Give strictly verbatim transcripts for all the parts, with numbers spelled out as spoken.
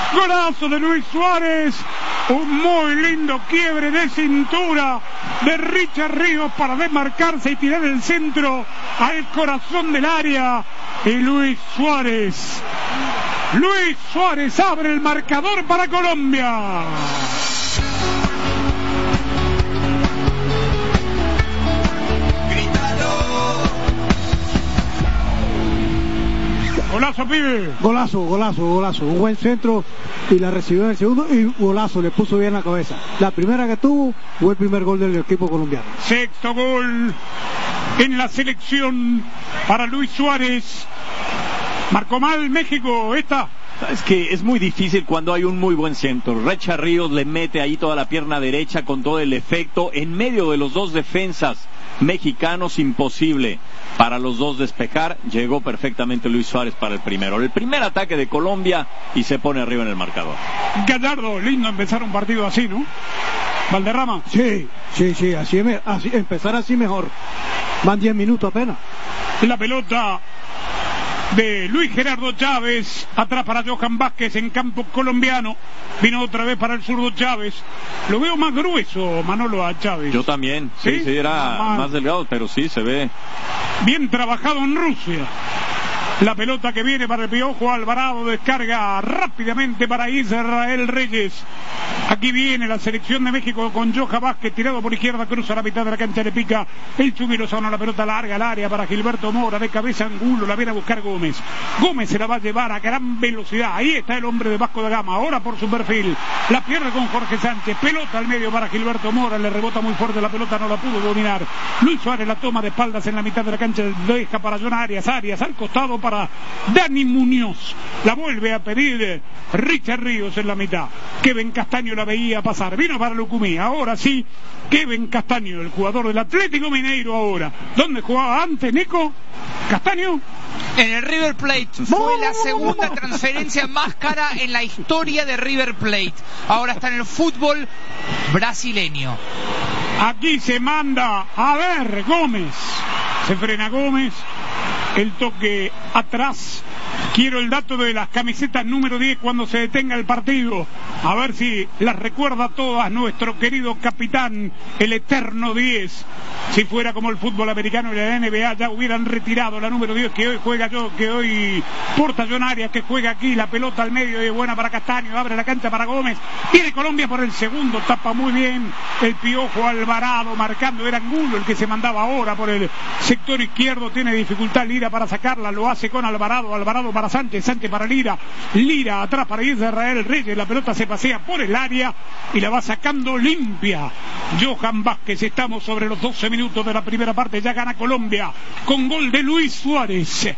Golazo de Luis Suárez. Un muy lindo quiebre de cintura de Richard Ríos para desmarcarse y tirar el centro al corazón del área. Y Luis Suárez. Luis Suárez abre el marcador para Colombia. Golazo, pibe. Golazo, golazo, golazo. Un buen centro y la recibió en el segundo y golazo, le puso bien la cabeza. La primera que tuvo fue el primer gol del equipo colombiano. Sexto gol en la selección para Luis Suárez. Marcó mal México esta. Es que es muy difícil cuando hay un muy buen centro. Richard Ríos le mete ahí toda la pierna derecha con todo el efecto. En medio de los dos defensas mexicanos, imposible para los dos despejar. Llegó perfectamente Luis Suárez para el primero. El primer ataque de Colombia y se pone arriba en el marcador. Gallardo, lindo empezar un partido así, ¿no? Valderrama. Sí, sí, sí, así, así empezar así mejor. Van diez minutos apenas. La pelota de Luis Gerardo Chávez, atrás para Johan Vázquez en campo colombiano. Vino otra vez para el zurdo Chávez. Lo veo más grueso, Manolo, a Chávez. Yo también, sí, sí, sí era más, más delgado, pero sí se ve bien trabajado en Rusia. La pelota que viene para el Piojo Alvarado, descarga rápidamente para Israel Reyes. Aquí viene la selección de México con Johan Vázquez, tirado por izquierda, cruza la mitad de la cancha, le pica el Chucky Lozano, la pelota larga al área para Gilberto Mora, de cabeza Angulo, la viene a buscar Gómez. Gómez se la va a llevar a gran velocidad, ahí está el hombre de Vasco da Gama, ahora por su perfil, la pierde con Jorge Sánchez, pelota al medio para Gilberto Mora, le rebota muy fuerte la pelota, no la pudo dominar. Luis Suárez la toma de espaldas en la mitad de la cancha, deja para John Arias, Arias al costado para Dani Muñoz, la vuelve a pedir Richard Ríos en la mitad. Kevin Castaño la veía pasar, vino para Lucumí, ahora sí, Kevin Castaño, el jugador del Atlético Mineiro ahora. ¿Dónde jugaba antes, Nico? ¿Castaño? En el River Plate. Fue la segunda transferencia más cara en la historia de River Plate. Ahora está en el fútbol brasileño. Aquí se manda a ver Gómez. Se frena Gómez. El toque atrás. Quiero el dato de las camisetas número diez cuando se detenga el partido. A ver si las recuerda todas nuestro querido capitán, el eterno diez. Si fuera como el fútbol americano y la N B A, ya hubieran retirado la número diez que hoy juega yo, que hoy porta John Arias, que juega aquí, la pelota al medio y buena para Castaño, abre la cancha para Gómez. Viene Colombia por el segundo, tapa muy bien el Piojo Alvarado, marcando, era Angulo el que se mandaba ahora por el sector izquierdo, tiene dificultad Lira para sacarla, lo hace con Alvarado, Alvarado para Sánchez, Sánchez para Lira, Lira atrás para Israel Reyes, la pelota se pasea por el área y la va sacando limpia Johan Vázquez. Estamos sobre los doce minutos de la primera parte, ya gana Colombia con gol de Luis Suárez.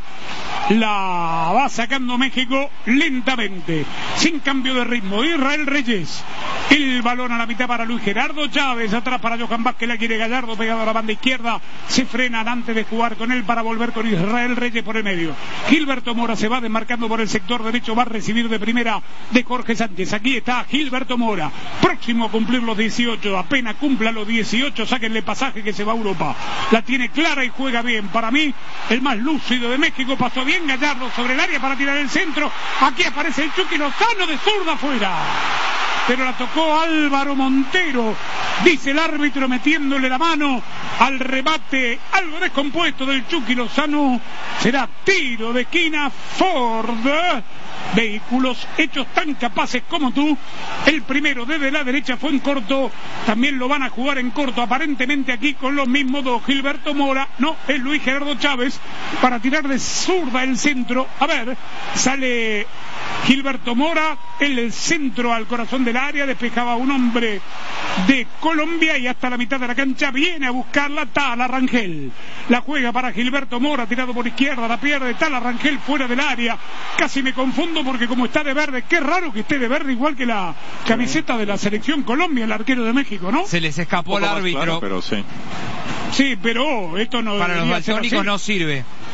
La va sacando México lentamente, sin cambio de ritmo. Israel Reyes, el balón a la mitad para Luis Gerardo Chávez, atrás para Johan Vázquez, la quiere Gallardo, pegado a la banda izquierda, se frenan antes de jugar con él para volver con Israel Reyes por el medio. Gilberto Mora se va desmarcando por el sector derecho, va a recibir de primera de Jorge Sánchez. Aquí está Gilberto Mora, próximo a cumplir los dieciocho, apenas cumpla los dieciocho, sáquenle pasaje que se va a Europa. La tiene clara y juega bien. Para mí, el más lúcido de México, pasó bien Gallardo sobre el área para tirar el centro. Aquí aparece el Chucky Lozano de zurda afuera. Pero la tocó Álvaro Montero, dice el árbitro metiéndole la mano al remate algo descompuesto del Chucky Lozano. Será tiro de esquina Ford. Vehículos hechos tan capaces como tú. El primero desde la derecha fue en corto, también lo van a jugar en corto, aparentemente aquí con los mismos dos. Gilberto Mora, no, es Luis Gerardo Chávez para tirar de zurda el centro. A ver, sale Gilberto Mora, el centro al corazón del área, despejaba un hombre de Colombia y hasta la mitad de la cancha viene a buscarla Tala Rangel. La juega para Gilberto Mora, tirado por izquierda, la pierde Tala Rangel fuera del área. Casi me confundo porque como está de verde, qué raro que esté de verde igual que la camiseta de la selección Colombia, el arquero de México, ¿no? Se les escapó el árbitro. Claro, pero sí. Sí, pero esto no para los daltónicos no sirve.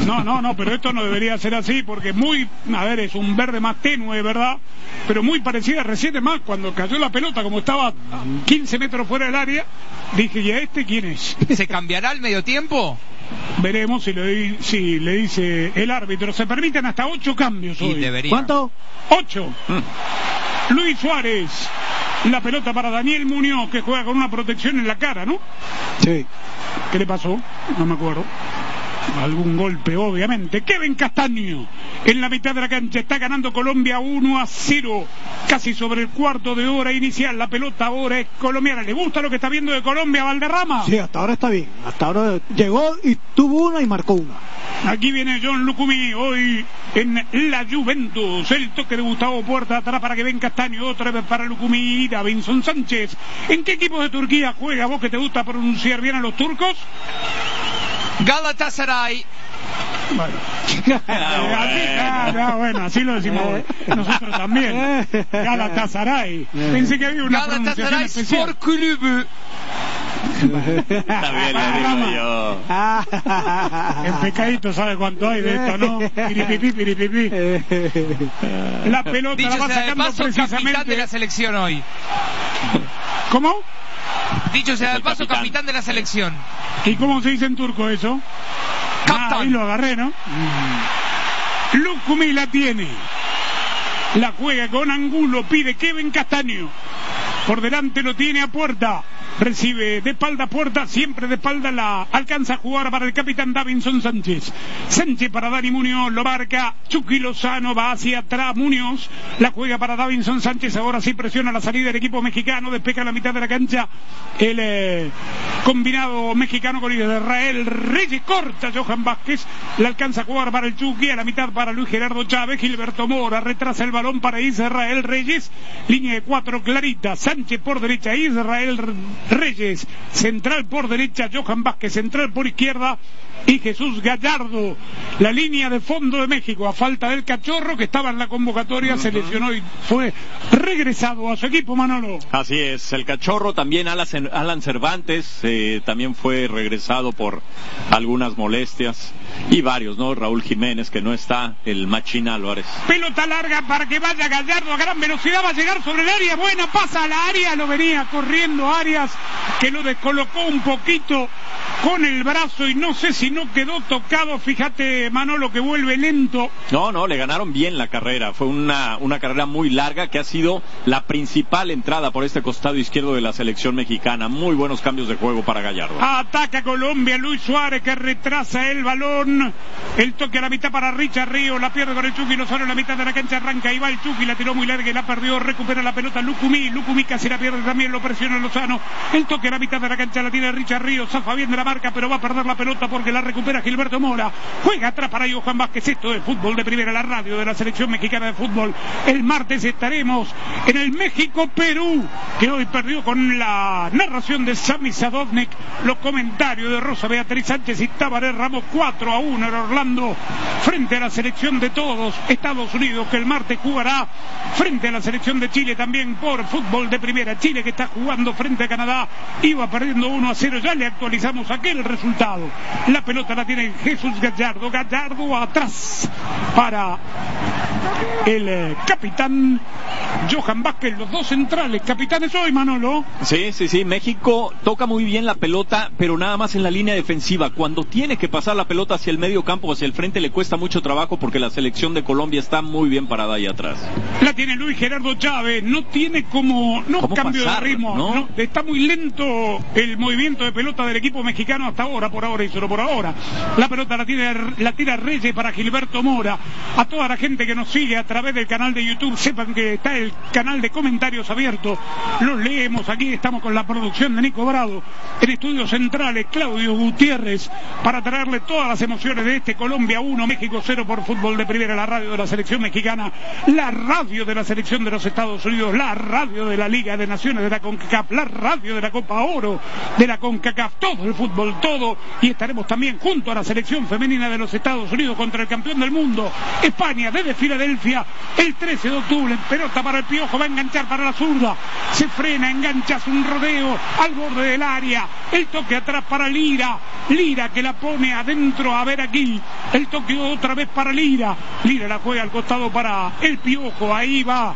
No, no, no, pero esto no debería ser así porque muy, a ver, es un verde más tenue, ¿verdad? Pero muy parecida recién, más cuando cayó la pelota, como estaba quince metros fuera del área, dije, ¿y a este quién es? ¿Se cambiará al medio tiempo? Veremos si le, si le dice el árbitro. Se permiten hasta ocho cambios hoy. Y debería. ¿Cuánto? Ocho. Mm. Luis Suárez. La pelota para Daniel Muñoz, que juega con una protección en la cara, ¿no? Sí. ¿Qué le pasó? No me acuerdo. Algún golpe, obviamente. Kevin Castaño en la mitad de la cancha. Está ganando Colombia uno a cero. Casi sobre el cuarto de hora inicial. La pelota ahora es colombiana. ¿Le gusta lo que está viendo de Colombia, Valderrama? Sí, hasta ahora está bien. Hasta ahora llegó y tuvo una y marcó una. Aquí viene John Lucumí hoy en la Juventus. El toque de Gustavo Puerta atrás para que venga Castaño. Otra vez para Lucumí y Davinson Sánchez. ¿En qué equipo de Turquía juega vos que te gusta pronunciar bien a los turcos? Galatasaray. Bueno. Así, ah, ah, bueno, así lo decimos nosotros también. Galatasaray. Pensé que había una pronunciación Galatasaray especial. Sport Club. Está bien, lo digo yo. El pecadito sabe cuánto hay de esto, ¿no? Piripipí, piripipí. La pelota Dicho la va sea de sacando paso, capitán de precisamente. la selección hoy. ¿Cómo? Dicho sea Es de el paso, capitán. capitán de la selección. ¿Y cómo se dice en turco eso? Ah, Capitán. ahí lo agarré, ¿no? Lucumí la tiene. La juega con Angulo, pide Kevin Castaño. Por delante lo tiene a Puerta. Recibe de espalda Puerta, siempre de espalda la alcanza a jugar para el capitán Davinson Sánchez. Sánchez para Dani Muñoz, lo marca Chucky Lozano, va hacia atrás Muñoz, la juega para Davinson Sánchez, ahora sí presiona la salida del equipo mexicano, despeja la mitad de la cancha el eh, combinado mexicano con Israel Reyes, corta Johan Vázquez, la alcanza a jugar para el Chucky, a la mitad para Luis Gerardo Chávez, Gilberto Mora retrasa el balón para Israel Reyes, línea de cuatro clarita, Sánchez por derecha, Israel Reyes, central por derecha, Johan Vázquez, central por izquierda y Jesús Gallardo. La línea de fondo de México, a falta del Cachorro que estaba en la convocatoria, uh-huh. se lesionó y fue regresado a su equipo, Manolo. Así es, el Cachorro, también Alan Cervantes, eh, también fue regresado por algunas molestias y varios, ¿no? Raúl Jiménez que no está, el Machín Álvarez. Pelota larga para que vaya Gallardo a gran velocidad, va a llegar sobre el área, buena, pasa a la área, lo venía corriendo Arias, que lo descolocó un poquito con el brazo y no sé si no quedó tocado, fíjate Manolo que vuelve lento. No, no, le ganaron bien la carrera, fue una, una carrera muy larga que ha sido la principal entrada por este costado izquierdo de la selección mexicana, muy buenos cambios de juego para Gallardo. Ataca Colombia, Luis Suárez que retrasa el balón, el toque a la mitad para Richard Ríos, la pierde con el Chucky Lozano en la mitad de la cancha, arranca y va el Chucky, la tiró muy larga y la perdió, recupera la pelota Lucumí, Lucumí casi la pierde también, lo presiona Lozano, el toque a la mitad de la cancha la tiene Richard Ríos, zafa bien de la marca pero va a perder la pelota porque la recupera Gilberto Mora, juega atrás para Johan Vázquez. Esto es fútbol de primera, la radio de la selección mexicana de fútbol. El martes estaremos en el México-Perú, que hoy perdió con la narración de Sami Sadovnik, los comentarios de Rosa Beatriz Sánchez y Tabaré Ramos, cuatro a uno en Orlando, frente a la selección de todos Estados Unidos, que el martes jugará frente a la selección de Chile también por fútbol de primera. Chile que está jugando frente a Canadá, iba perdiendo uno a cero, ya le actualizamos aquel resultado. La pelota la tiene Jesús Gallardo, Gallardo atrás para el eh, capitán Johan Vázquez, los dos centrales, capitanes hoy, Manolo. Sí, sí, sí, México toca muy bien la pelota, pero nada más en la línea defensiva. Cuando tiene que pasar la pelota hacia el medio campo, hacia el frente, le cuesta mucho trabajo porque la selección de Colombia está muy bien parada ahí atrás. La tiene Luis Gerardo Chávez, no tiene como, no cambio pasar, de ritmo, ¿no? No, está muy lento el movimiento de pelota del equipo mexicano hasta ahora, por ahora y solo por ahora. La pelota la tiene, la tira Reyes para Gilberto Mora. A toda la gente que nos sigue a través del canal de YouTube, sepan que está el canal de comentarios abierto, los leemos, aquí estamos con la producción de Nico Brado, en estudios centrales Claudio Gutiérrez, para traerle todas las emociones de este Colombia uno, México cero por fútbol de primera, la radio de la selección mexicana, la radio de la selección de los Estados Unidos, la radio de la Liga de Naciones de la CONCACAF, la radio de la Copa Oro de la CONCACAF, todo el fútbol, todo, y estaremos también junto a la selección femenina de los Estados Unidos contra el campeón del mundo, España, desde Filadelfia, el trece de octubre, pelota para para el Piojo, va a enganchar para la zurda, se frena, engancha, hace un rodeo al borde del área, el toque atrás para Lira, Lira que la pone adentro, a ver aquí, el toque otra vez para Lira, Lira la juega al costado para el Piojo, ahí va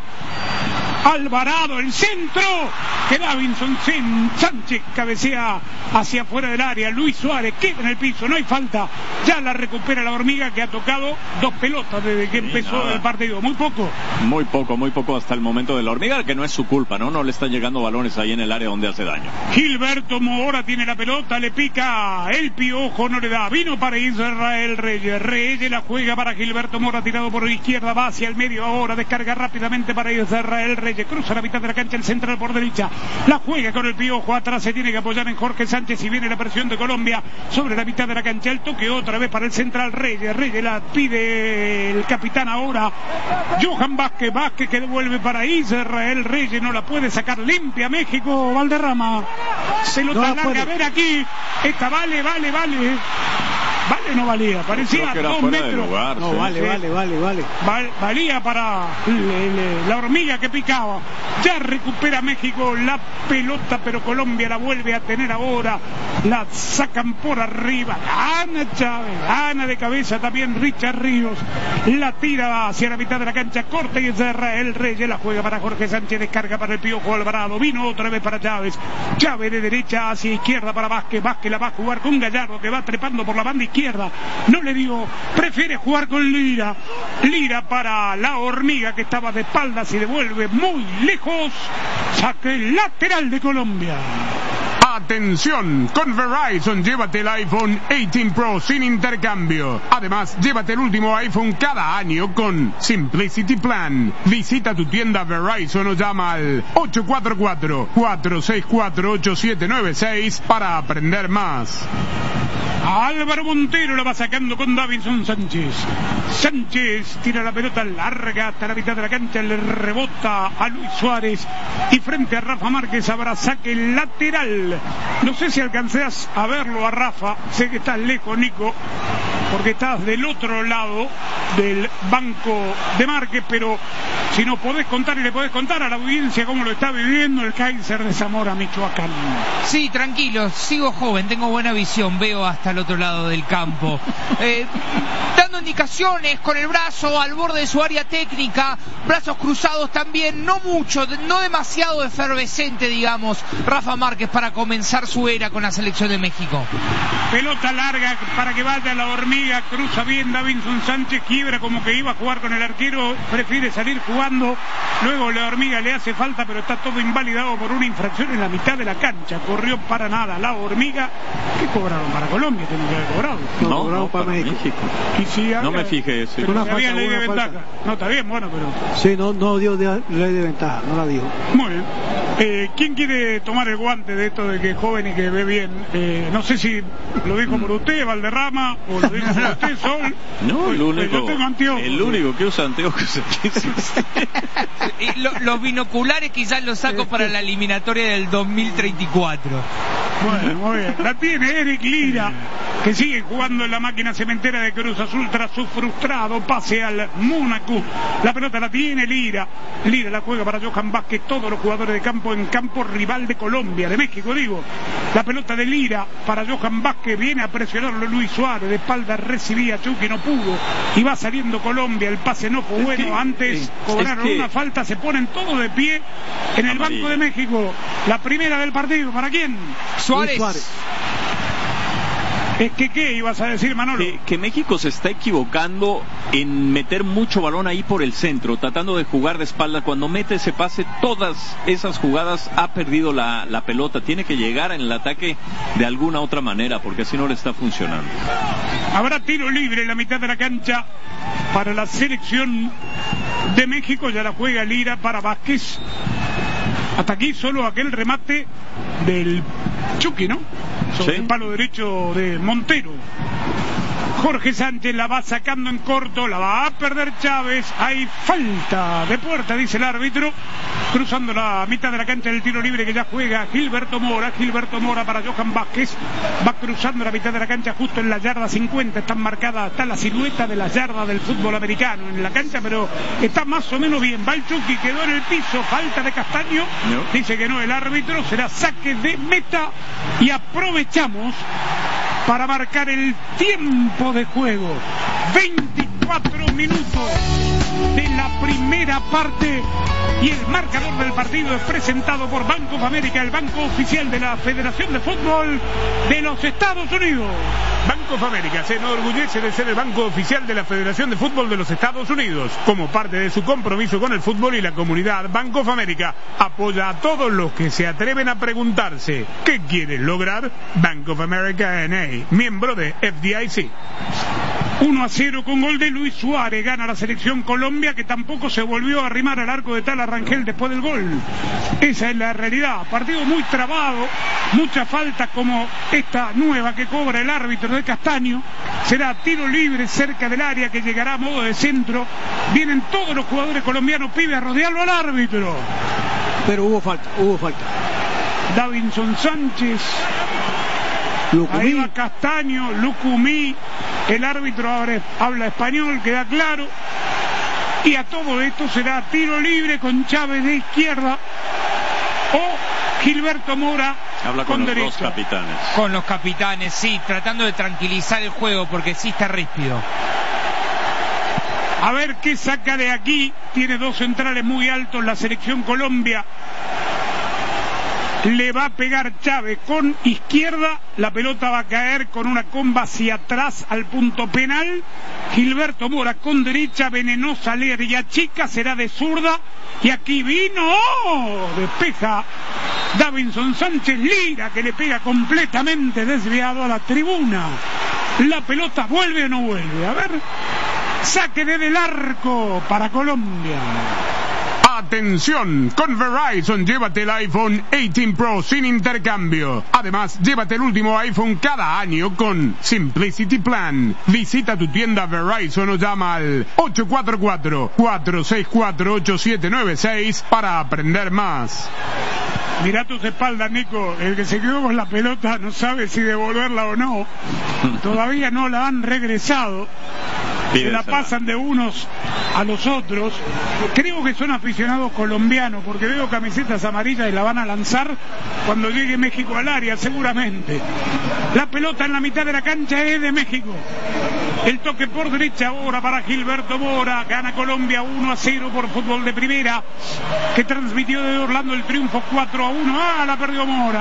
Alvarado, el centro que Davinson Sánchez cabecea hacia afuera del área, Luis Suárez queda en el piso, no hay falta, ya la recupera la Hormiga que ha tocado dos pelotas desde que empezó sí, el partido, muy poco. Muy poco, muy poco hasta el momento de la Hormiga, que no es su culpa, ¿no? No le están llegando balones ahí en el área donde hace daño. Gilberto Mora tiene la pelota, le pica el Piojo, no le da, vino para Israel Reyes, Reyes la juega para Gilberto Mora, tirado por la izquierda, va hacia el medio ahora, descarga rápidamente para Israel Reyes, cruza la mitad de la cancha, el central por derecha, la juega con el Piojo, atrás se tiene que apoyar en Jorge Sánchez y viene la presión de Colombia sobre la mitad de la cancha, el toque otra vez para el central Reyes, Reyes la pide el capitán ahora, Johan Vázquez, Vázquez que devuelve para Israel Reyes, no la puede sacar limpia México, Valderrama, se lo no larga, a ver aquí, esta vale, vale, vale, vale o no valía, parecía dos metros, lugar, no, sí, vale, sí. vale, vale, vale, Val, valía para le, le, la Hormiga que picaba, ya recupera México la pelota, pero Colombia la vuelve a tener ahora, la sacan por arriba, gana Chávez, gana de cabeza también Richard Ríos, la tira hacia la mitad de la cancha, corta y Israel Reyes, la juega para Jorge Sánchez, descarga para el Piojo Alvarado, vino otra vez para Chávez, Chávez de derecha hacia izquierda para Vázquez, Vázquez la va a jugar con Gallardo que va trepando por la banda izquierda, no le dio, prefiere jugar con Lira, Lira para la Hormiga que estaba de espaldas y devuelve muy lejos, saque lateral de Colombia. Atención, con Verizon llévate el iPhone dieciocho Pro sin intercambio. Además, llévate el último iPhone cada año con Simplicity Plan. Visita tu tienda Verizon o llama al ocho cuatro cuatro, cuatro seis cuatro, ocho siete nueve seis para aprender más. Álvaro Montero la va sacando con Davinson Sánchez. Sánchez tira la pelota larga hasta la mitad de la cancha, le rebota a Luis Suárez y frente a Rafa Márquez habrá saque lateral. No sé si alcanzás a verlo a Rafa, sé que estás lejos, Nico, porque estás del otro lado del banco de Márquez, pero si nos podés contar y le podés contar a la audiencia cómo lo está viviendo el Kaiser de Zamora, Michoacán. Sí, tranquilo, sigo joven, tengo buena visión, veo hasta el otro lado del campo. Eh, dando indicaciones con el brazo al borde de su área técnica, brazos cruzados también, no mucho, no demasiado efervescente, digamos, Rafa Márquez para comenzar su era con la selección de México. Pelota larga para que vaya la Hormiga, cruza bien Davinson Sánchez, quiebra como que iba a jugar con el arquero, prefiere salir jugando, luego la Hormiga le hace falta, pero está todo invalidado por una infracción en la mitad de la cancha, corrió para nada la Hormiga. ¿Qué cobraron para Colombia? Tienen que haber cobrado. No, no, no para, para México. México. Y si había, no me fijé eso. Pero si había ley de ventaja. Falta. No, está bien, bueno, pero... Sí, no, no dio de, ley de ventaja, no la dijo. Muy bien. Eh, ¿Quién quiere tomar el guante de esto de que es joven y que ve bien? Eh, no sé si lo dijo por usted, Valderrama, o lo dijo por usted, Sol. No, pues, el único, yo tengo anteojos, el único que usa anteojos es usted. Y lo, los binoculares quizás los saco para la eliminatoria del dos mil treinta y cuatro. Bueno, muy bien. La tiene Eric Lira, que sigue jugando en la máquina cementera de Cruz Azul tras su frustrado pase al Mónaco. La pelota la tiene Lira. Lira la juega para Johan Vázquez, todos los jugadores de campo en campo rival de Colombia, de México digo. La pelota de Lira para Johan Vázquez, viene a presionarlo Luis Suárez, de espalda recibía Chucky, no pudo. Y va saliendo Colombia, el pase no fue bueno. Antes cobraron es que... una falta, se ponen todos de pie en el Amarilla. Banco de México. La primera del partido, ¿para quién? Suárez. Suárez. Es que, ¿qué ibas a decir, Manolo? Que, que México se está equivocando en meter mucho balón ahí por el centro, tratando de jugar de espalda. Cuando mete ese pase, todas esas jugadas ha perdido la, la pelota. Tiene que llegar en el ataque de alguna otra manera, porque así no le está funcionando. Habrá tiro libre en la mitad de la cancha para la selección de México. Ya la juega Lira para Vázquez. Hasta aquí solo aquel remate del Chucky, ¿no? Sobre sí. El palo derecho de Montero. Jorge Sánchez la va sacando en corto, la va a perder Chávez. Hay falta de puerta, dice el árbitro. Cruzando la mitad de la cancha del tiro libre que ya juega Gilberto Mora. Gilberto Mora para Johan Vázquez. Va cruzando la mitad de la cancha justo en la yarda cincuenta. Están marcadas, está la silueta de la yarda del fútbol americano en la cancha, pero está más o menos bien. Va el Chucky, quedó en el piso. Falta de Castaño. No. Dice que no el árbitro. Será saque de meta. Y aprovechamos para marcar el tiempo de juego. veinticuatro minutos de la primera parte y el marcador del partido es presentado por Bank of America, el banco oficial de la Federación de Fútbol de los Estados Unidos. Bank of America se enorgullece de ser el banco oficial de la Federación de Fútbol de los Estados Unidos. Como parte de su compromiso con el fútbol y la comunidad, Bank of America apoya a todos los que se atreven a preguntarse ¿qué quieren lograr? Bank of America N A, miembro de F D I C. uno a cero con gol de Luis Suárez. Gana la selección Colombia, que tampoco se volvió a arrimar al arco de Tala Rangel después del gol. Esa es la realidad. Partido muy trabado, muchas faltas como esta nueva que cobra el árbitro de Castaño. Será tiro libre cerca del área que llegará a modo de centro. Vienen todos los jugadores colombianos, pibe, a rodearlo al árbitro. Pero hubo falta, hubo falta. Davinson Sánchez. Lucumí. Ahí va Castaño, Lucumí. El árbitro abre, habla español, queda claro. Y a todo esto será tiro libre con Chávez de izquierda o Gilberto Mora. Habla con, con los derecha. dos capitanes. Con los capitanes, sí, tratando de tranquilizar el juego porque sí está ríspido. A ver qué saca de aquí. Tiene dos centrales muy altos la selección Colombia. Le va a pegar Chávez con izquierda. La pelota va a caer con una comba hacia atrás al punto penal. Gilberto Mora con derecha, venenosa, alegría chica, será de zurda. Y aquí vino, ¡oh! Despeja Davinson Sánchez. Lira, que le pega completamente desviado a la tribuna. La pelota vuelve o no vuelve. A ver, saque desde el arco para Colombia. Atención, con Verizon llévate el iPhone dieciocho Pro sin intercambio. Además, llévate el último iPhone cada año con Simplicity Plan. Visita tu tienda Verizon o llama al ocho cuatro cuatro, cuatro seis cuatro, ocho siete nueve seis para aprender más. Mirá tus espaldas, Nico. El que se quedó con la pelota no sabe si devolverla o no. Todavía no la han regresado. Se la pasan de unos a los otros. Creo que son aficionados colombianos porque veo camisetas amarillas y la van a lanzar cuando llegue México al área, seguramente. La pelota en la mitad de la cancha es de México. El toque por derecha ahora para Gilberto Mora. Gana Colombia uno a cero por Fútbol de Primera, que transmitió de Orlando el triunfo cuatro a uno. Ah, la perdió Mora.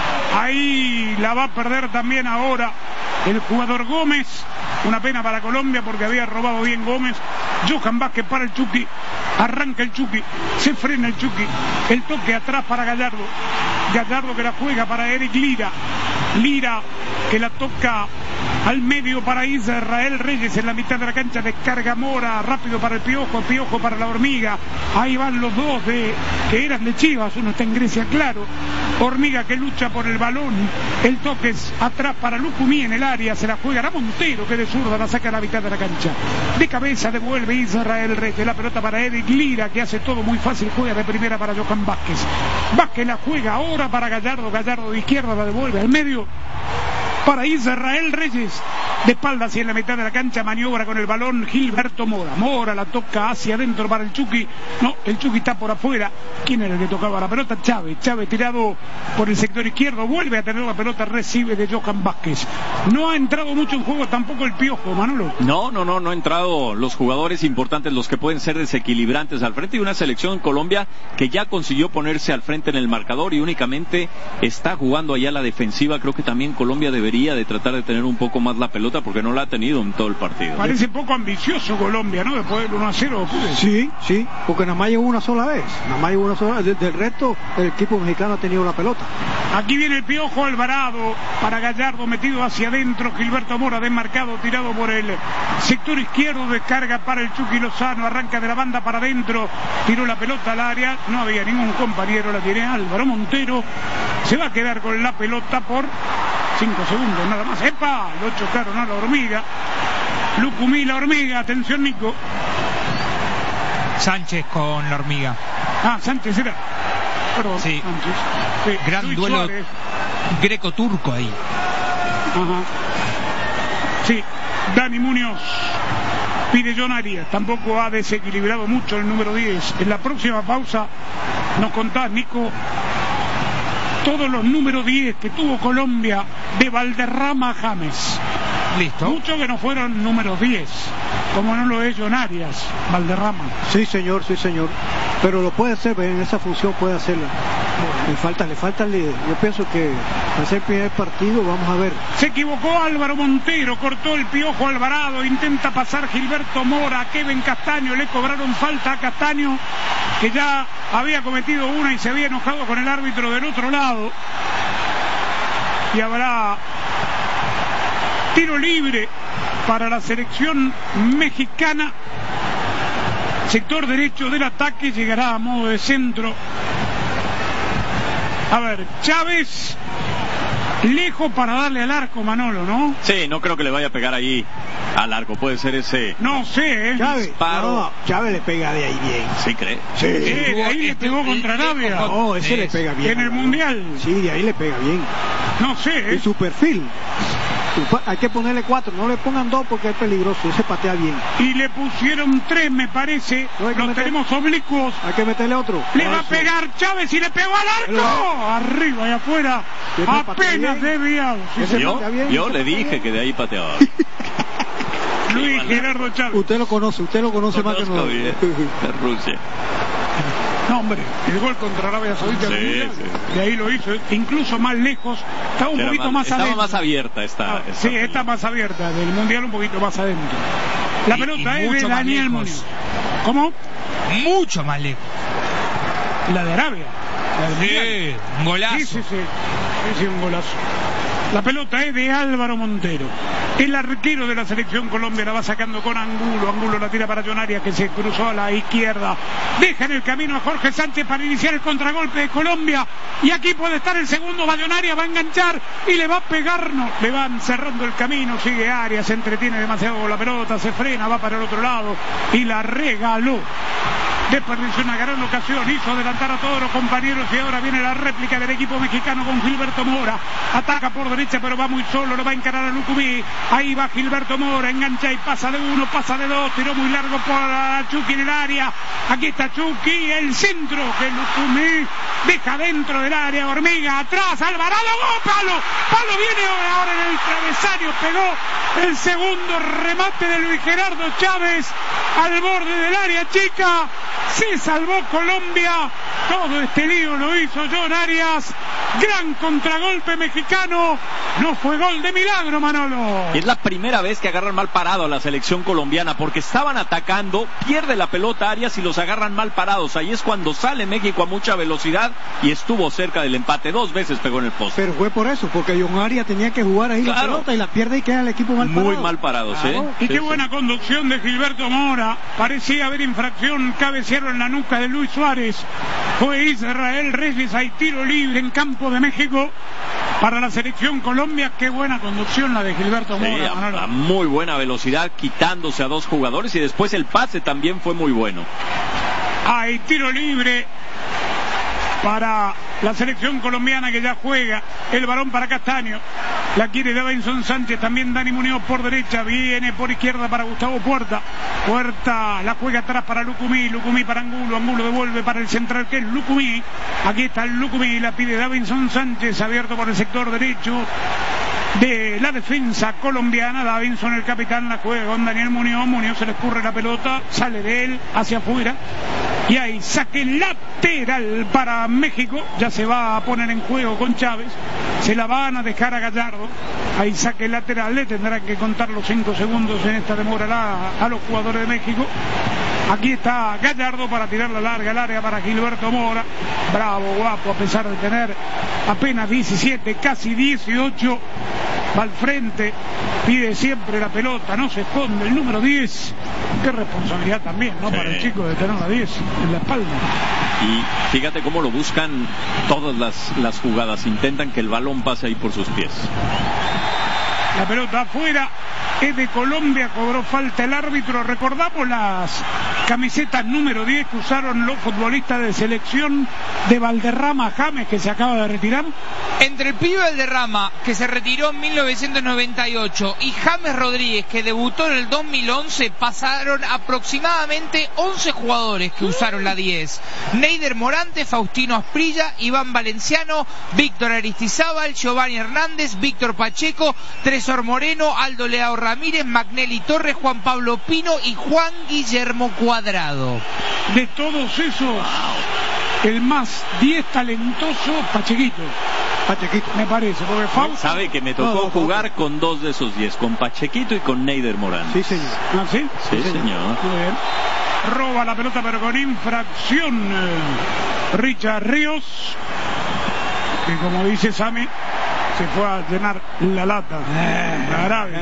Ahí la va a perder también ahora el jugador Gómez. Una pena para Colombia porque había robado bien Gómez. Johan Vázquez para el Chucky. Arranca el Chucky. Se frena el Chucky. El toque atrás para Gallardo. Gallardo que la juega para Eric Lira. Lira que la toca al medio para Israel Reyes en la mitad de la cancha. Descarga Mora. Rápido para el Piojo. Piojo para la Hormiga. Ahí van los dos de que eran de Chivas. Uno está en Grecia, claro. Hormiga que lucha por el balón. El toque es atrás para Lucumí en el área. Se la juega a Montero que de zurda la saca a la mitad de la cancha. De cabeza devuelve Israel Reyes. La pelota para Eric Lira que hace todo muy fácil. Juega de primera para Johan Vázquez. Vázquez la juega ahora para Gallardo. Gallardo de izquierda la devuelve al medio para Israel Reyes. De espalda hacia la mitad de la cancha. Maniobra con el balón Gilberto Mora. Mora la toca hacia adentro para el Chucky. No, el Chucky está por afuera. ¿Quién era el que tocaba la pelota? Chávez. Chávez tirado por el sector izquierdo. Vuelve a tener la pelota. Recibe de Johan Vázquez. No ha entrado mucho en juego tampoco el Piojo, Manolo. No, no, no, no han entrado los jugadores importantes, los que pueden ser desequilibrantes al frente de una selección en Colombia que ya consiguió ponerse al frente en el marcador y únicamente está jugando allá la defensiva. Creo que también Colombia debería de tratar de tener un poco más la pelota porque no la ha tenido en todo el partido. Parece poco ambicioso Colombia, ¿no? Después del uno a cero. Sí, sí, porque nada más llegó una sola vez. Nada más llegó una sola vez. Del resto, el equipo mexicano ha tenido la pelota. Aquí viene el Piojo Alvarado para Gallardo, metido hacia adentro. Gilberto Mora desmarcado, tirado por el sector izquierdo. Descarga para el Chucky Lozano. Arranca de la banda para adentro. Tiró la pelota al área. No había ningún compañero. La tiene Álvaro Montero. Se va a quedar con la pelota por cinco segundos nada más. ¡Epa! Lo chocaron a la Hormiga. Lucumí, la hormiga, atención Nico. Sánchez con la hormiga. Ah, Sánchez era. Perdón, Sí. Sánchez. Sí. Gran Luis duelo Suárez. greco-turco ahí. Ajá. Sí, Dani Muñoz. Pide John Arias. Tampoco ha desequilibrado mucho el número diez. En la próxima pausa nos contás, Nico, todos los números diez que tuvo Colombia de Valderrama a James. Listo. Muchos que no fueron números diez, como no lo es John Arias, Valderrama. Sí, señor, sí, señor. Pero lo puede hacer, en esa función puede hacerla. Le falta, le falta el líder. Yo pienso que va a ser el primer partido, vamos a ver. Se equivocó Álvaro Montero, cortó el Piojo Alvarado, intenta pasar Gilberto Mora, Kevin Castaño, le cobraron falta a Castaño, que ya había cometido una y se había enojado con el árbitro del otro lado. Y habrá tiro libre para la selección mexicana. Sector derecho del ataque, llegará a modo de centro. A ver, Chávez, lejos para darle al arco, Manolo, ¿no? Sí, no creo que le vaya a pegar ahí al arco. Puede ser ese No sé, ¿eh? Chávez, disparo. no, Chávez le pega de ahí bien. ¿Sí cree? Sí, de ahí le pegó contra Arabia. No, ese le pega bien. En el Mundial. Sí, de ahí le pega bien. No sé, Y ¿eh? su perfil. Hay que ponerle cuatro, no le pongan dos porque es peligroso, ese patea bien. Y le pusieron tres, me parece. No hay que Los meter- tenemos oblicuos. Hay que meterle otro. Le va a Eso. pegar Chávez y le pegó al arco. Arriba y afuera. ¿Quién me patea Apenas bien? desviado. Sí, Ese señor. Yo, patea bien, yo ese le patea dije bien. que de ahí pateaba. Luis Gerardo Chávez. Usted lo conoce, usted lo conoce más que Conozco nosotros. bien de Rusia. No, hombre, el gol contra Arabia Saudita. Sí, en el Mundial, sí. de ahí lo hizo, incluso más lejos. Estaba un Era poquito más- más estaba adentro. más abierta esta. Ah, esta sí, pelota. está más abierta. Del Mundial un poquito más adentro. La Y- pelota y es de mucho más Daniel lejos. Muñoz. ¿Cómo? Mucho más lejos. La de Arabia. La del Mundial. Sí, un golazo. Sí, sí, sí. Sí, sí, un golazo. La pelota es de Álvaro Montero. El arquero de la selección Colombia la va sacando con Angulo. Angulo la tira para John Arias, que se cruzó a la izquierda. Deja en el camino a Jorge Sánchez para iniciar el contragolpe de Colombia. Y aquí puede estar el segundo. Va John Arias, va a enganchar y le va a pegar. No, le van cerrando el camino. Sigue Arias, se entretiene demasiado con la pelota, se frena, va para el otro lado y la regaló. Desperdició una gran ocasión, hizo adelantar a todos los compañeros y ahora viene la réplica del equipo mexicano con Gilberto Mora. Ataca por derecha pero va muy solo, lo va a encarar a Lucumí. Ahí va Gilberto Mora, engancha y pasa de uno, pasa de dos, tiró muy largo por Chucky en el área. Aquí está Chucky, el centro que Lucumí deja dentro del área. Hormiga atrás, Alvarado, ¡oh, palo! Palo viene ahora en el travesaño, pegó el segundo remate de Luis Gerardo Chávez al borde del área chica. Se salvó Colombia. Todo este lío lo hizo John Arias. Gran contragolpe mexicano. No fue gol de milagro, Manolo. Es la primera vez que agarran mal parado a la selección colombiana, porque estaban atacando, pierde la pelota Arias y los agarran mal parados. Ahí es cuando sale México a mucha velocidad y estuvo cerca del empate. Dos veces pegó en el poste. Pero fue por eso, porque John Arias tenía que jugar ahí Claro. la pelota y la pierde y queda el equipo mal parado. Muy mal parados, Claro. ¿eh? Y Sí, qué sí. buena conducción de Gilberto Mora. Parecía haber infracción, cabecero en la nuca de Luis Suárez. Fue Israel Reyes, hay tiro libre en campo de México para la selección Colombia. Qué buena conducción la de Gilberto Sí, Mora, a, Manolo. a muy buena velocidad, quitándose a dos jugadores, y después el pase también fue muy bueno. Hay tiro libre para la selección colombiana que ya juega. El balón para Castaño. La quiere Davinson Sánchez. También Dani Muñoz por derecha. Viene por izquierda para Gustavo Puerta. Puerta la juega atrás para Lucumí. Lucumí para Angulo. Angulo devuelve para el central que es Lucumí. Aquí está el Lucumí. La pide Davinson Sánchez. Abierto por el sector derecho de la defensa colombiana. Davinson, el capitán, la juega con Daniel Muñoz. Muñoz se le escurre la pelota. Sale de él hacia afuera. Y ahí saque lateral para México. Ya se va a poner en juego con Chávez. Se la van a dejar a Gallardo. Ahí saque lateral. Le tendrán que contar los cinco segundos en esta demora a, a los jugadores de México. Aquí está Gallardo para tirar la larga al área para Gilberto Mora. Bravo, guapo, a pesar de tener apenas diecisiete, casi dieciocho. Va al frente, pide siempre la pelota, no se esconde. El número diez. Qué responsabilidad también, ¿no? Sí. Para el chico de tener la diez en la espalda. Y fíjate cómo lo buscan todas las, las jugadas. Intentan que el balón pase ahí por sus pies. La pelota afuera. es de Colombia, cobró falta el árbitro. Recordamos las camisetas número diez que usaron los futbolistas de selección de Valderrama, James, que se acaba de retirar. Entre el pibe Valderrama, que se retiró en mil novecientos noventa y ocho, y James Rodríguez, que debutó en el dos mil once, pasaron aproximadamente once jugadores que usaron la diez. Neider Morante, Faustino Asprilla, Iván Valenciano, Víctor Aristizábal, Giovanni Hernández, Víctor Pacheco, Tresor Moreno, Aldo Leao Ramírez, Magnelli Torres, Juan Pablo Pino y Juan Guillermo Cuadrado. De todos esos, el más diez talentoso, Pachequito. Pachequito. Me parece, porque Fausto... Sabe que me tocó no, jugar no. con dos de esos diez, con Pachequito y con Neider Morán. Sí, señor. ¿Ah, sí? Sí, Sí, señor. Muy bien. Roba la pelota pero con infracción eh, Richard Ríos, que como dice Sammy, se fue a llenar la lata. Grave.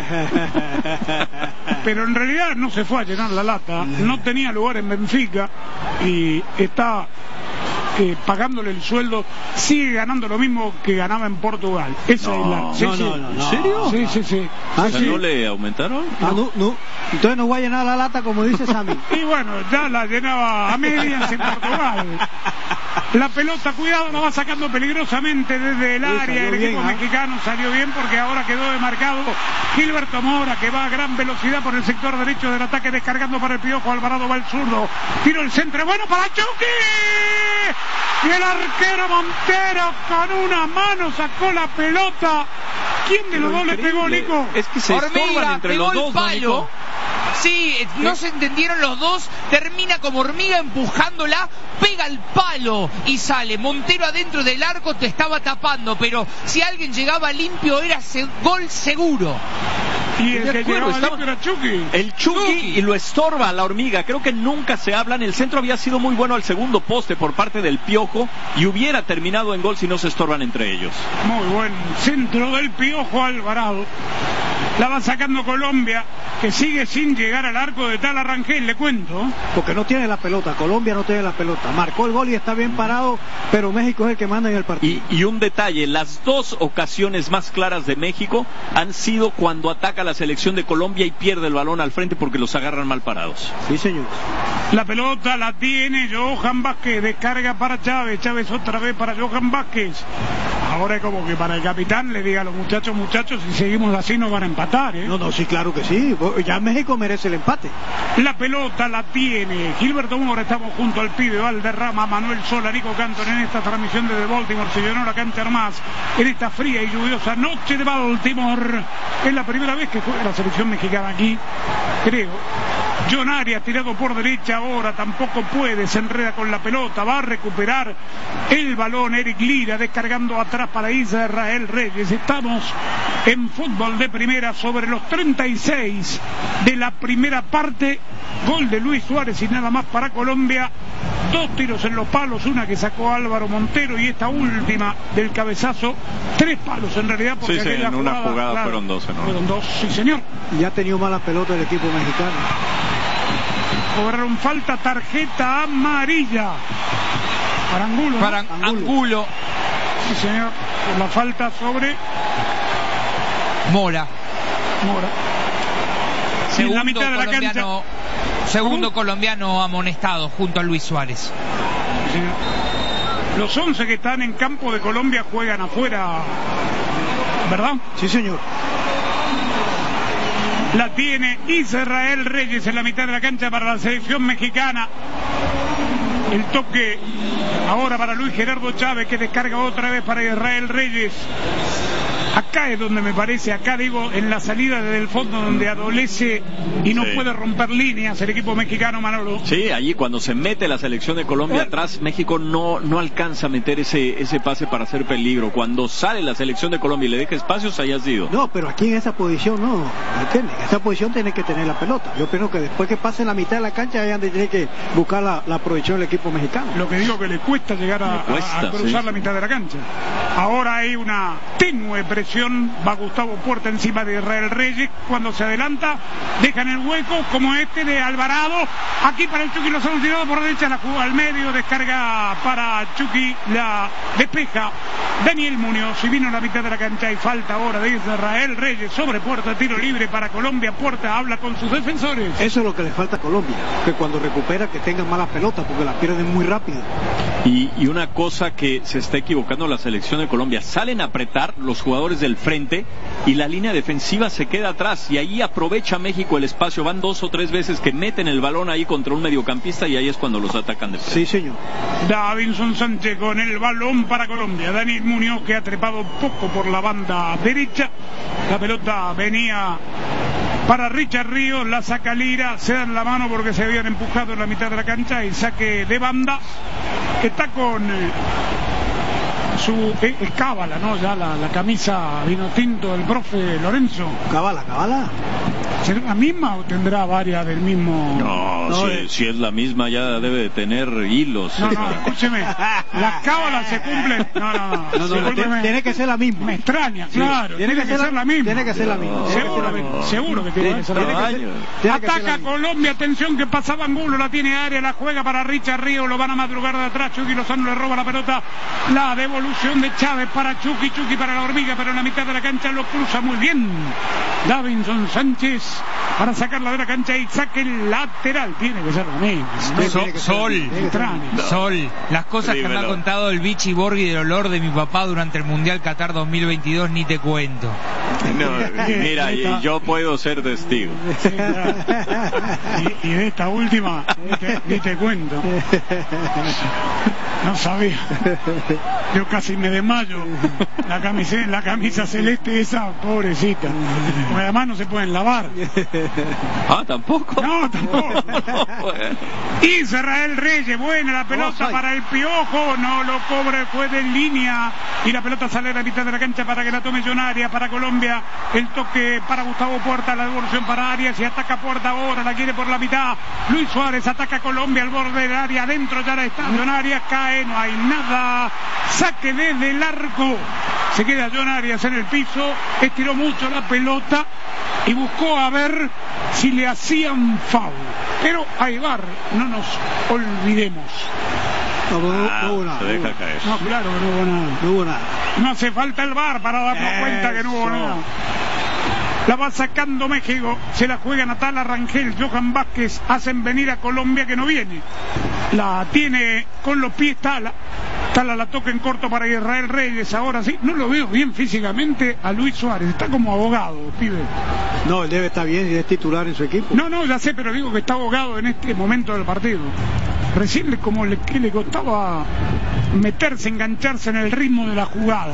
Pero en realidad no se fue a llenar la lata, no tenía lugar en Benfica y está eh, pagándole el sueldo, sigue ganando lo mismo que ganaba en Portugal. Esa No, es la... Sí, no, sí. no, no, no. ¿En serio? Sí, sí, sí. Ah, O sea, sí. ¿no le aumentaron? Ah, no, no. Entonces no voy a llenar la lata como dice Sammy. Y bueno, ya la llenaba a medias en Portugal. La pelota, cuidado, la va sacando peligrosamente desde el Sí, área. salió El equipo bien, ¿eh? mexicano salió bien porque ahora quedó demarcado Gilberto Mora, que va a gran velocidad por el sector derecho del ataque, descargando para el Piojo. Alvarado va al zurdo, tiro el centro, bueno para Chucky. Y el arquero Montero con una mano sacó la pelota. ¿Quién de los dos le pegó, Nico? Es que se estorban Hormiga, entre pegó los dos, el ¿no, palo. Nico? Sí, no se entendieron los dos, termina como hormiga empujándola, pega el palo y sale. Montero adentro del arco te estaba tapando, pero si alguien llegaba limpio era se- gol seguro. Y el De que acuerdo, llegaba estaba- limpio era Chucky. El Chucky Chucky. y lo estorba la hormiga. Creo que nunca se hablan. El centro había sido muy bueno al segundo poste por parte del Piojo y hubiera terminado en gol si no se estorban entre ellos. Muy buen centro del Piojo Alvarado. La va sacando Colombia, que sigue sin llegar al arco de tal Rangel, le cuento. Porque no tiene la pelota, Colombia no tiene la pelota. Marcó el gol y está bien parado, pero México es el que manda en el partido. Y, y un detalle, las dos ocasiones más claras de México han sido cuando ataca la selección de Colombia y pierde el balón al frente porque los agarran mal parados. Sí, señor. La pelota la tiene Johan Vázquez, descarga para Chávez, Chávez otra vez para Johan Vázquez. Ahora es como que para el capitán le diga a los muchachos, muchachos, si seguimos así nos van a empatar, ¿eh? No, no, sí, claro que sí. Ya México merece el empate. La pelota la tiene Gilberto Mora, estamos junto al pibe Valderrama, Manuel Sola, Nico Canton en esta transmisión desde Baltimore. Se llenó la cancha nomás en esta fría y lluviosa noche de Baltimore. Es la primera vez que juega la selección mexicana aquí, creo. John Arias tirado por derecha ahora, tampoco puede, se enreda con la pelota, va a recuperar el balón Eric Lira, descargando atrás para Israel Reyes. Estamos en fútbol de primera sobre los treinta y seis de la primera parte. Gol de Luis Suárez y nada más para Colombia. Dos tiros en los palos, una que sacó Álvaro Montero y esta última del cabezazo. Tres palos en realidad, porque Sí, sí, aquella en una jugada, jugada claro, fueron dos, ¿no? Fueron dos, sí señor. Ya ha tenido mala pelota el equipo mexicano. Cobraron falta, tarjeta amarilla para Angulo, ¿no? Para Angulo. Angulo, Sí señor, por la falta sobre Mora. Mora. Y en Segundo la mitad de la cancha. colombiano, segundo ¿Cómo? colombiano amonestado junto a Luis Suárez. Sí, señor. Los once que están en campo de Colombia juegan afuera, ¿verdad? Sí, señor. La tiene Israel Reyes en la mitad de la cancha para la selección mexicana. El toque ahora para Luis Gerardo Chávez, que descarga otra vez para Israel Reyes. Acá es donde me parece, acá digo, en la salida desde el fondo donde adolece y no Sí. puede romper líneas el equipo mexicano, Manolo. Sí, allí cuando se mete la selección de Colombia atrás, México no, no alcanza a meter ese, ese pase para hacer peligro. Cuando sale la selección de Colombia y le deja espacios, ahí ha sido. No, pero aquí en esa posición no, ¿entiendes? En esa posición tiene que tener la pelota. Yo pienso que después que pase la mitad de la cancha, ahí donde tiene que buscar la, la proyección del equipo mexicano. Lo que digo que le cuesta llegar a, Le cuesta, a- a cruzar sí. la mitad de la cancha. Ahora hay una tenue presión, va Gustavo Puerta encima de Israel Reyes, cuando se adelanta, dejan el hueco como este de Alvarado, aquí para el Chucky Lozano, tirado por derecha, la jugó al medio, descarga para Chucky, la despeja Daniel Muñoz, y vino a la mitad de la cancha y falta ahora de Israel Reyes sobre Puerta, tiro libre para Colombia. Puerta habla con sus defensores. Eso es lo que le falta a Colombia, que cuando recupera que tengan malas pelotas porque las pierden muy rápido. Y, y una cosa que se está equivocando la selección de Colombia, salen a apretar los jugadores del frente y la línea defensiva se queda atrás, y ahí aprovecha México el espacio. Van dos o tres veces que meten el balón ahí contra un mediocampista y ahí es cuando los atacan de frente. Sí, señor. Davinson Sánchez con el balón para Colombia. Daniel Muñoz, que ha trepado poco por la banda derecha. La pelota venía para Richard Ríos, la saca Lira, se dan la mano porque se habían empujado en la mitad de la cancha, y saque de banda que está con eh, su eh, eh, cábala, ¿no? Ya la, la camisa vino tinto del profe Lorenzo. Cábala, cábala. ¿Será la misma o tendrá varias del mismo? No, No, si, eh. si es la misma ya debe de tener hilos. No, no, escúcheme, las cábalas se cumplen. No, no, no, No, no, discúlpeme. tiene, tiene que ser la misma. Me extraña, claro. Tiene que ser la misma. Tiene que ser la misma. No, Tiene que ser la Seguro, misma. seguro que tiene que ser la Tiene misma. que ser- tiene que ser la Ataca misma. Colombia, atención que pasaba Angulo, la tiene área, la juega para Richard Ríos, lo van a madrugar de atrás, Chucky Lozano le roba la pelota, la devolución de Chávez para Chucky, Chucky para la hormiga, pero en la mitad de la cancha lo cruza muy bien Davinson Sánchez para sacarla de la cancha y saque el lateral. Tiene que ser la misma. Sí, So- tiene que ser- Sol, tiene que ser- Extraño. Sol, las cosas que me Dímelo. ha contado el Vichy Borghi del olor de mi papá durante el Mundial Qatar dos mil veintidós, ni te cuento. No, mira, y yo puedo ser testigo. Sí, claro. y, y de esta última ni te, ni te cuento, no sabía, yo casi me desmayo. La camisa, la camisa celeste esa, pobrecita, porque además no se pueden lavar. Ah, tampoco. No, tampoco. Bueno. Israel Reyes, buena la pelota Offside. para el Piojo, no lo cobra el juez de línea, y la pelota sale a la mitad de la cancha para que la tome John Arias para Colombia. El toque para Gustavo Puerta, la devolución para Arias, y ataca Puerta ahora, la quiere por la mitad. Luis Suárez ataca a Colombia al borde del área, adentro ya la está John Arias, cae, no hay nada, saque desde el arco. Se queda John Arias en el piso, estiró mucho la pelota y buscó a ver si le hacían foul, pero hay V A R, no nos olvidemos. No, no, no, Ah, no hubo nada. se no deja hubo- caer. No, claro que no hubo nada. No hubo nada. No hace falta el V A R para darnos Eso. cuenta que no hubo nada. La va sacando México, se la juega Natala Rangel, Johan Vázquez, hacen venir a Colombia que no viene. La tiene con los pies Tala. Tala la toca en corto para Israel Reyes, ahora sí. No lo veo bien físicamente a Luis Suárez, está como abogado, pibe. No, él debe estar bien y es titular en su equipo. No, no, ya sé, pero digo que está abogado en este momento del partido. Recién le, como le, que le costaba meterse, engancharse en el ritmo de la jugada.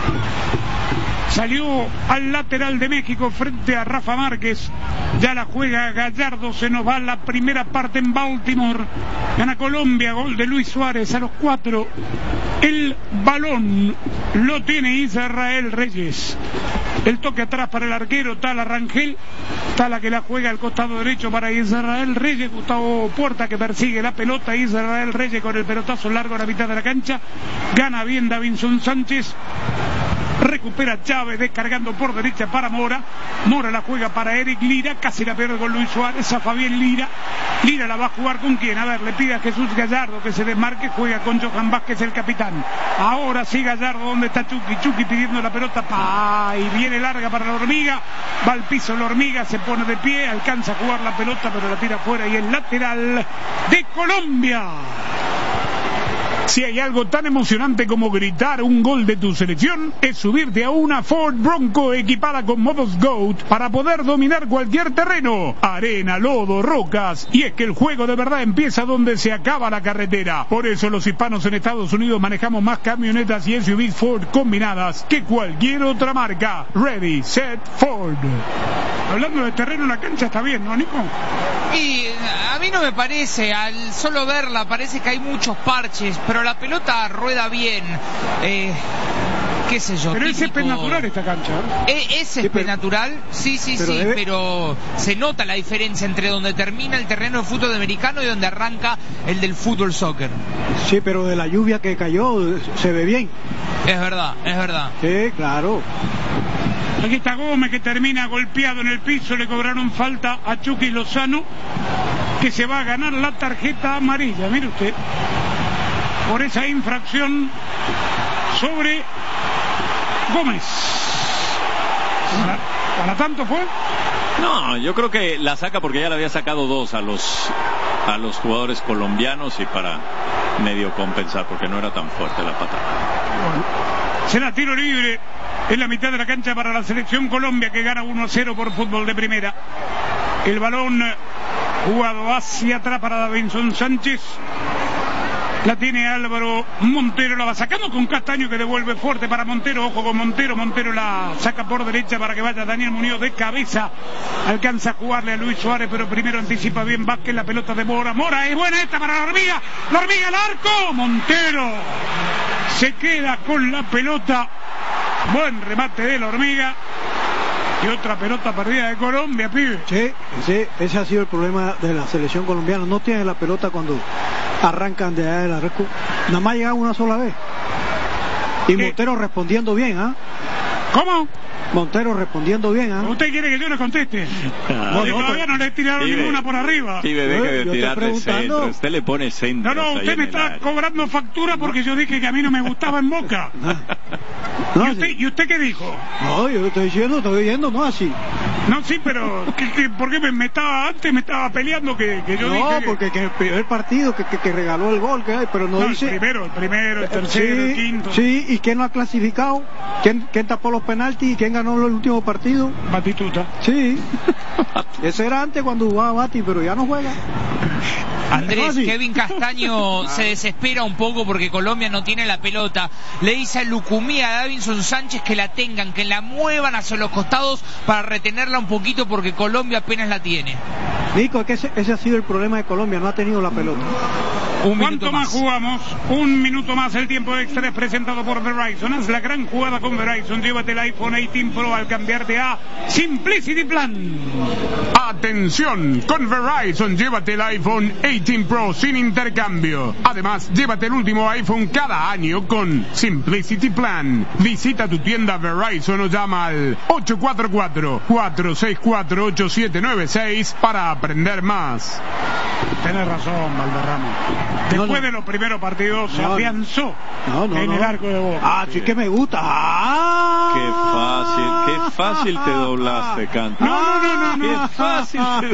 Salió al lateral de México frente a Rafa Márquez. Ya la juega Gallardo. Se nos va la primera parte en Baltimore. Gana Colombia. Gol de Luis Suárez a los cuatro. El balón lo tiene Israel Reyes. El toque atrás para el arquero Tala Rangel. Tala que la juega al costado derecho para Israel Reyes. Gustavo Puerta que persigue la pelota. Israel Reyes con el pelotazo largo a la mitad de la cancha. Gana bien Davinson Sánchez. Recupera Chávez descargando por derecha para Mora. Mora la juega para Eric Lira. Casi la pierde con Luis Suárez. A Fabián Lira. Lira la va a jugar con quién. A ver, le pide a Jesús Gallardo que se desmarque. Juega con Johan Vázquez, el capitán. Ahora sí Gallardo. ¿Dónde está Chucky? Chucky pidiendo la pelota. ¡Pah! Y viene larga para la hormiga. Va al piso la hormiga. Se pone de pie. Alcanza a jugar la pelota, pero la tira fuera. Y el lateral de Colombia. Si hay algo tan emocionante como gritar un gol de tu selección, es subirte a una Ford Bronco equipada con modos GOAT para poder dominar cualquier terreno, arena, lodo, rocas, y es que el juego de verdad empieza donde se acaba la carretera. Por eso los hispanos en Estados Unidos manejamos más camionetas y S U Vs Ford combinadas que cualquier otra marca. Ready, set, Ford. Hablando de terreno, la cancha está bien, ¿no, Nico? Y a mí no me parece, al solo verla parece que hay muchos parches, pero la pelota rueda bien. Eh, qué sé yo. Pero es típico... césped natural esta cancha. ¿Eh, ¿Es césped pero- natural? Sí, sí, pero sí, debe- pero se nota la diferencia entre donde termina el terreno de fútbol americano y donde arranca el del fútbol soccer. Sí, pero de la lluvia que cayó se ve bien. Es verdad, es verdad. Sí, claro. Aquí está Gómez, que termina golpeado en el piso. Le cobraron falta a Chucky Lozano, que se va a ganar la tarjeta amarilla, mire usted, por esa infracción sobre Gómez. ¿Para, para tanto fue? No, yo creo que la saca porque ya le había sacado dos a los a los jugadores colombianos y para medio compensar, porque no era tan fuerte la patada. Bueno, será tiro libre en la mitad de la cancha para la selección Colombia, que gana uno a cero por Fútbol de Primera. El balón jugado hacia atrás para Davinson Sánchez. La tiene Álvaro Montero, la va sacando con Castaño, que devuelve fuerte para Montero. Ojo con Montero, Montero la saca por derecha para que vaya Daniel Muñoz de cabeza. Alcanza a jugarle a Luis Suárez, pero primero anticipa bien Vázquez, la pelota de Mora. Mora, es buena esta para la hormiga. La hormiga al arco. Montero se queda con la pelota. Buen remate de la hormiga. Y otra pelota perdida de Colombia, pibe. Sí, sí, ese ha sido el problema de la selección colombiana. No tienen la pelota cuando arrancan de allá del arco. Nada más llegan una sola vez. Y ¿Qué? Montero respondiendo bien, ¿ah? ¿eh? ¿Cómo? Montero respondiendo bien, ¿ah? ¿eh? ¿Usted quiere que yo le conteste? Ah, Porque todavía no le he tirado pibe, ninguna por arriba. Pibe, deje Yo de estoy tirar de preguntando. centro. Usted le pone centro. No, no, usted me está cobrando factura porque yo dije que a mí no me gustaba en Boca. No, ¿Y usted, sí. ¿Y usted qué dijo? No, yo lo estoy diciendo, estoy diciendo, no así. No, sí, pero ¿qué, qué, ¿por qué me, me estaba antes me estaba peleando que, que yo No, dije? porque que el primer partido que, que, que regaló el gol, que hay, pero no, No, dice... el primero, el primero, el tercero, sí, el quinto. Sí, ¿y quién lo ha clasificado? ¿Quién, quién tapó los penaltis? ¿Y quién ganó el último partido? Batistuta. Sí. Ese era antes cuando jugaba Bati, pero ya no juega. Andrés, Ah, sí. Kevin Castaño se desespera un poco porque Colombia no tiene la pelota. Le dice a Lucumí, a Davinson Sánchez que la tengan, que la muevan hacia los costados para retenerla un poquito porque Colombia apenas la tiene. Nico, es que ese, ese ha sido el problema de Colombia, no ha tenido la pelota. Un ¿Cuánto minuto más más. jugamos? Un minuto más. El tiempo extra es presentado por Verizon. Haz la gran jugada con Verizon. Llévate el iPhone dieciocho Pro al cambiarte a Simplicity Plan. Atención, con Verizon llévate el iPhone dieciocho Pro sin intercambio. Además, llévate el último iPhone cada año con Simplicity Plan. Visita tu tienda Verizon o llama al ocho cuatro cuatro, cuatro seis cuatro, ocho siete nueve seis para aprender más. Tenés razón, Valderrama. Después No, no. de los primeros partidos se No, no. afianzó No, no, en no. el arco de Boca. Ah, sí que me gusta. Ah. Qué fácil, qué fácil te doblaste, Canto. No, no, no, no, no. Qué fácil te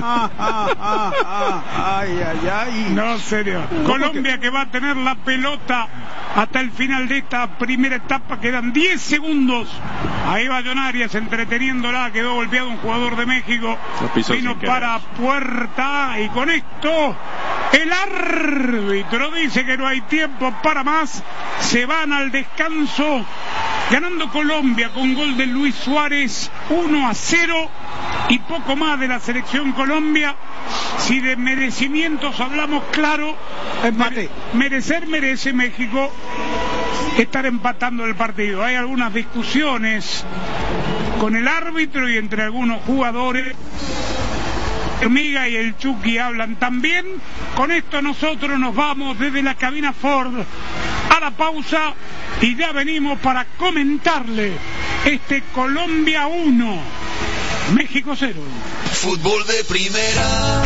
Ay, ay, ay. No, serio. Colombia que va a tener la pelota hasta el final de esta primera etapa. Quedan diez segundos. Ahí va John Arias entreteniéndola. Quedó golpeado un jugador de México. Lo pisó Vino sin querer. para puerta. Y con esto el árbitro dice que no hay tiempo para más. Se van al descanso. Ganando Colombia con gol de Luis Suárez. uno a cero. Y poco más de la selección Colombia. Si de merecimientos hablamos, claro, Empate. merecer merece México estar empatando el partido. Hay algunas discusiones con el árbitro y entre algunos jugadores. Hormiga y el Chucky hablan también. Con esto nosotros nos vamos desde la cabina Ford a la pausa y ya venimos para comentarle este Colombia uno, México cero. Fútbol de primera.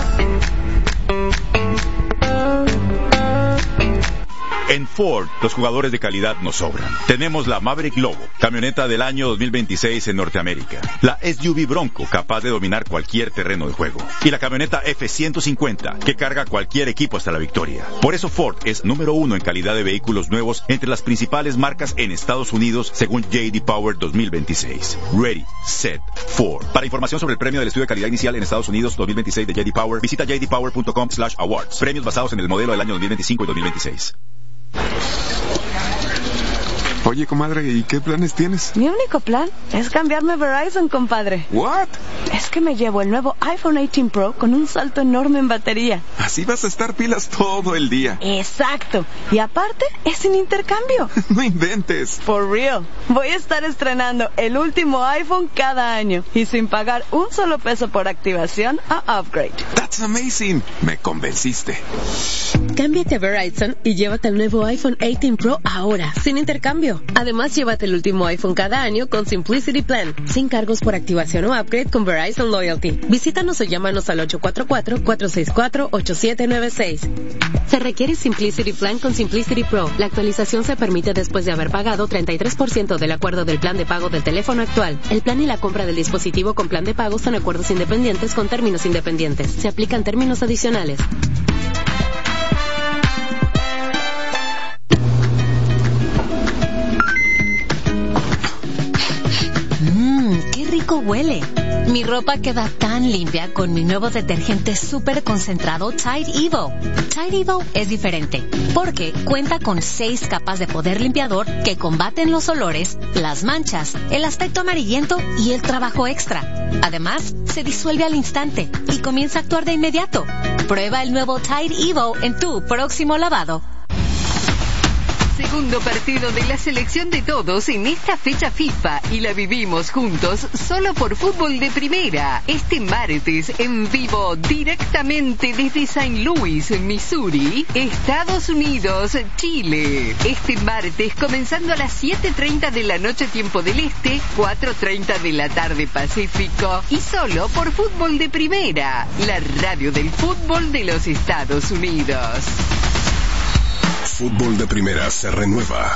En Ford, los jugadores de calidad nos sobran. Tenemos la Maverick Lobo, camioneta del año dos mil veintiséis en Norteamérica. La S U V Bronco, capaz de dominar cualquier terreno de juego. Y la camioneta F ciento cincuenta, que carga cualquier equipo hasta la victoria. Por eso Ford es número uno en calidad de vehículos nuevos entre las principales marcas en Estados Unidos, según J D Power dos mil veintiséis. Ready, Set, Ford. Para información sobre el premio del estudio de calidad inicial en Estados Unidos dos mil veintiséis de J D Power, visita j d power punto com slash awards. Premios basados en el modelo del año dos mil veinticinco y dos mil veintiséis. Oye, comadre, ¿y qué planes tienes? Mi único plan es cambiarme a Verizon, compadre. ¿What? Es que me llevo el nuevo iPhone dieciocho Pro con un salto enorme en batería. Así vas a estar pilas todo el día. Exacto. Y aparte, es sin intercambio. No inventes. For real. Voy a estar estrenando el último iPhone cada año y sin pagar un solo peso por activación a upgrade. That's That's amazing. Me convenciste. Cámbiate a Verizon y llévate el nuevo iPhone dieciocho Pro ahora, sin intercambio. Además, llévate el último iPhone cada año con Simplicity Plan, sin cargos por activación o upgrade con Verizon Loyalty. Visítanos o llámanos al ocho cuatro cuatro, cuatro seis cuatro, ocho siete nueve seis. Se requiere Simplicity Plan con Simplicity Pro. La actualización se permite después de haber pagado treinta y tres por ciento del acuerdo del plan de pago del teléfono actual. El plan y la compra del dispositivo con plan de pago son acuerdos independientes con términos independientes. Se aplican términos adicionales. Mmm, qué rico huele. Mi ropa queda tan limpia con mi nuevo detergente súper concentrado Tide Evo. Tide Evo es diferente porque cuenta con seis capas de poder limpiador que combaten los olores, las manchas, el aspecto amarillento y el trabajo extra. Además, se disuelve al instante y comienza a actuar de inmediato. Prueba el nuevo Tide Evo en tu próximo lavado. Segundo partido de la selección de todos en esta fecha FIFA y la vivimos juntos solo por Fútbol de Primera. Este martes en vivo directamente desde Saint Louis, Missouri, Estados Unidos, Chile. Este martes comenzando a las siete treinta de la noche tiempo del Este, cuatro treinta de la tarde Pacífico y solo por Fútbol de Primera, la radio del fútbol de los Estados Unidos. Fútbol de Primera se renueva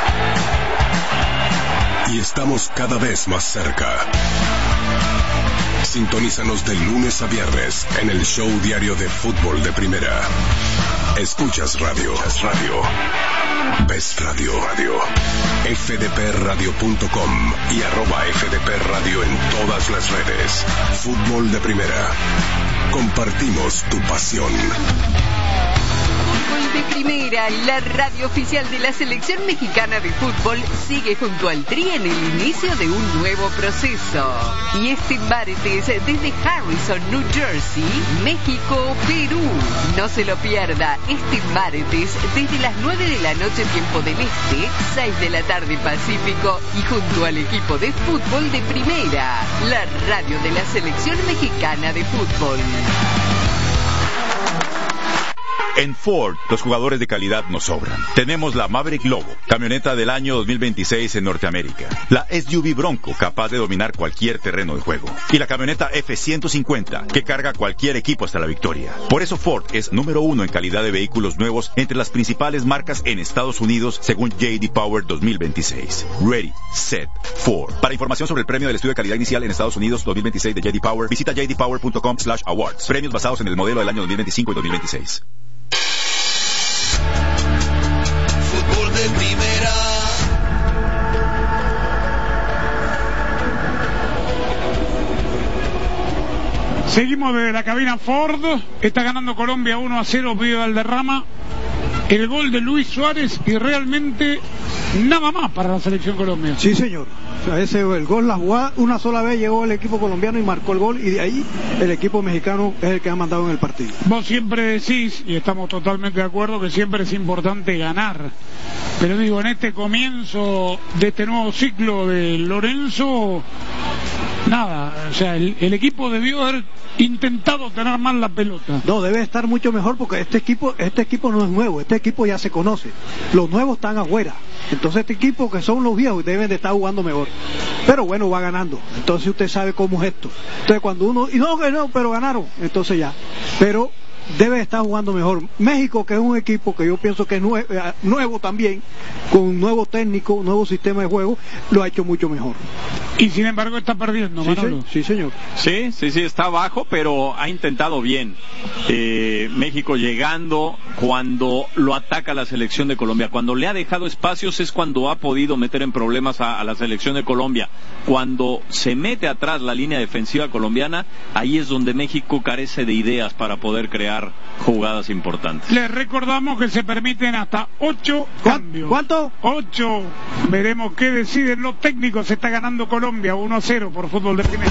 y estamos cada vez más cerca. Sintonízanos de lunes a viernes en el show diario de Fútbol de Primera. Escuchas radio, radio, ves radio, radio, f d p radio punto com y arroba F D P Radio en todas las redes. Fútbol de Primera. Compartimos tu pasión. Fútbol de Primera, la radio oficial de la selección mexicana de fútbol, sigue junto al Tri en el inicio de un nuevo proceso. Y este martes, desde Harrison, New Jersey, México, Perú. No se lo pierda, este martes, desde las nueve de la noche tiempo del Este, seis de la tarde Pacífico, y junto al equipo de Fútbol de Primera, la radio de la selección mexicana de fútbol. En Ford, los jugadores de calidad nos sobran. Tenemos la Maverick Lobo, camioneta del año dos mil veintiséis en Norteamérica. La S U V Bronco, capaz de dominar cualquier terreno de juego. Y la camioneta F ciento cincuenta, que carga cualquier equipo hasta la victoria. Por eso Ford es número uno en calidad de vehículos nuevos entre las principales marcas en Estados Unidos, según J D Power dos mil veintiséis. Ready, set, Ford. Para información sobre el premio del estudio de calidad inicial en Estados Unidos dos mil veintiséis de J D Power, visita j d power punto com slash awards. Premios basados en el modelo del año dos mil veinticinco y dos mil veintiséis. Fútbol de Primera. Seguimos desde la cabina Ford. Está ganando Colombia uno a cero, Pío Valderrama. El gol de Luis Suárez y realmente nada más para la selección Colombia. Sí, señor. O sea, ese el gol, la jugada, una sola vez llegó el equipo colombiano y marcó el gol, y de ahí el equipo mexicano es el que ha mandado en el partido. Vos siempre decís, y estamos totalmente de acuerdo, que siempre es importante ganar. Pero digo, en este comienzo de este nuevo ciclo de Lorenzo, nada, o sea, el, el equipo debió haber intentado tener más la pelota. No, debe estar mucho mejor porque este equipo, este equipo no es nuevo, este equipo ya se conoce. Los nuevos están afuera. Entonces este equipo, que son los viejos, deben de estar jugando mejor. Pero bueno, va ganando. Entonces usted sabe cómo es esto. Entonces cuando uno, y no, que no, pero ganaron, entonces ya. Pero debe estar jugando mejor. México, que es un equipo que yo pienso que es nuevo, nuevo también, con un nuevo técnico, un nuevo sistema de juego, lo ha hecho mucho mejor. Y sin embargo está perdiendo, Manolo. Sí, sí, señor. Sí, sí, sí, está abajo, pero ha intentado bien. Eh, México llegando cuando lo ataca la selección de Colombia. Cuando le ha dejado espacios es cuando ha podido meter en problemas a, a la selección de Colombia. Cuando se mete atrás la línea defensiva colombiana, ahí es donde México carece de ideas para poder crear jugadas importantes. Les recordamos que se permiten hasta ocho cambios. ¿Cuánto? Ocho. Veremos qué deciden los técnicos. Se está ganando Colombia uno a cero por Fútbol de Primera.